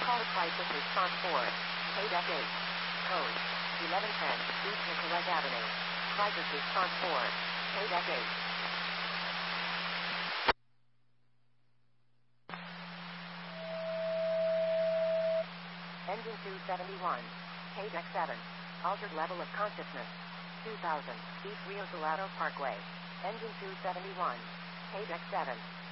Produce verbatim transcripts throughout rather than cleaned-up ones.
Call crisis response four. K eight. Code eleven ten. East Nicollet Avenue. Crisis response four. K eight. Engine two seventy-one. K seven. Altered level of consciousness. two thousand. East Rio Salado Parkway. Engine two seventy-one. K seven.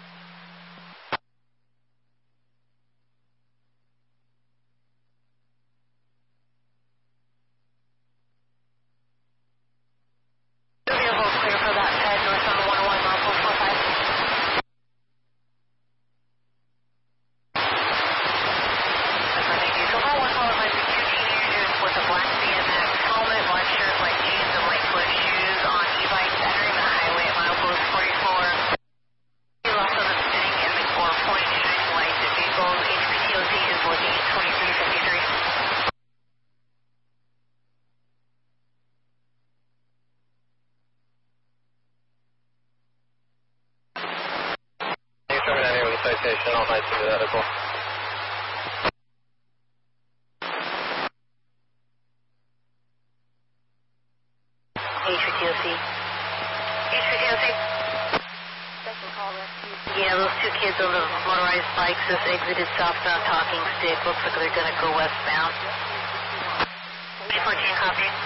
Citation, all night to the medical. H for T O C. H for T O C. Special call rescue. Yeah, those two kids on the motorized bikes just exited southbound Talking Stick. Looks like they're going to go westbound. eight fourteen, copy.